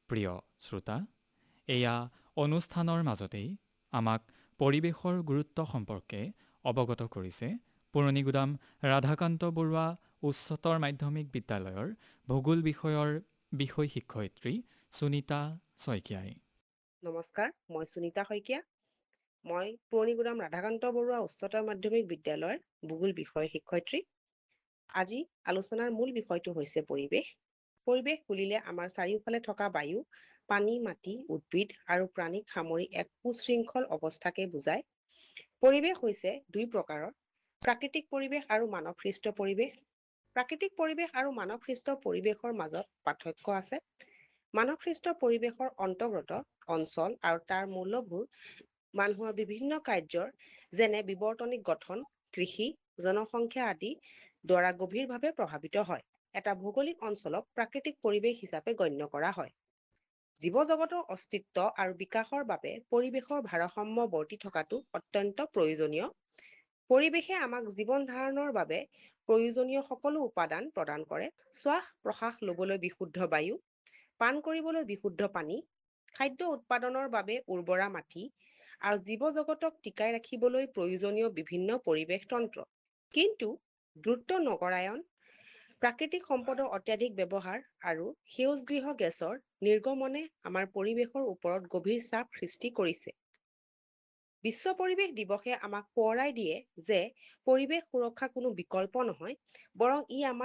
প্ৰিয় শ্ৰোতা, এয়া অনুষ্ঠানৰ মাজতেই আমাক পৰিৱেশৰ গুৰুত্ব সম্পৰ্কে অৱগত কৰিছে পুৰণিগুদাম ৰাধাকান্ত বৰুৱা উচ্চতৰ মাধ্যমিক বিদ্যালয়ৰ ভূগোল বিষয়ৰ বিষয় শিক্ষয়িত্ৰী সুনীতা শইকীয়াই। নমস্কাৰ, মই সুনীতা শইকীয়া। মই পুৰণিগুদাম ৰাধাকান্ত বৰুৱা উচ্চতৰ মাধ্যমিক বিদ্যালয়ৰ ভূগোল বিষয় শিক্ষয়িত্ৰী। আজি আলোচনাৰ মূল বিষয়টো হৈছে পৰিৱেশ। পৰিৱেশ বুলিলে আমাৰ চাৰিওফালে থকা বায়ু, পানী, মাটি, উদ্ভিদ আৰু প্ৰাণীক সামৰি এক সুশৃংখল অৱস্থাকে বুজায়। পৰিৱেশ হৈছে দুই প্ৰকাৰৰ: প্ৰাকৃতিক পৰিৱেশ আৰু মানৱসৃষ্ট পৰিৱেশ। প্ৰাকৃতিক পৰিৱেশ আৰু মানৱসৃষ্ট পৰিৱেশৰ মাজত পাৰ্থক্য আছে। মানৱসৃষ্ট পৰিৱেশৰ অন্তৰ্গত অঞ্চল আৰু তাৰ মূলভূত মানুহৰ বিভিন্ন কাৰ্যৰ যেনে বিবৰ্তনিক গঠন, কৃষি, জনসংখ্যা আদি দ্বাৰা গভীৰভাৱে প্ৰভাৱিত হয়। এটা ভৌগোলিক অঞ্চলক প্ৰাকৃতিক পৰিৱেশ হিচাপে গণ্য কৰা হয়। জীৱ জগতৰ অস্তিত্ব আৰু বিকাশৰ বাবে পৰিৱেশৰ ভাৰসাম্য বৰ্তি থকাটো অত্যন্ত প্ৰয়োজনীয়। পৰিৱেশে আমাক জীৱন ধাৰণৰ বাবে প্ৰয়োজনীয় সকলো উপাদান প্ৰদান কৰে: শ্বাস প্ৰশ্বাস ল'বলৈ বিশুদ্ধ বায়ু, পান কৰিবলৈ বিশুদ্ধ পানী, খাদ্য উৎপাদনৰ বাবে উৰ্বৰা মাটি আৰু জীৱ জগতক টিকাই ৰাখিবলৈ প্ৰয়োজনীয় বিভিন্ন পৰিৱেশ তন্ত্ৰ। কিন্তু দ্ৰুত নগৰায়ন, প্ৰাকৃতিক সম্পদৰ অত্যাধিক ব্যৱহাৰ আৰু সেউজগৃহ গেছৰ নিৰ্গমনে আমাৰ পৰিৱেশৰ ওপৰত গভীৰ চাপ সৃষ্টি কৰিছে। বিশ্ব পৰিৱেশ দিৱসে আমাক সোঁৱৰাই দিয়ে যে পৰিৱেশ সুৰক্ষা কোনো বিকল্প নহয়, বৰং ই আমাৰ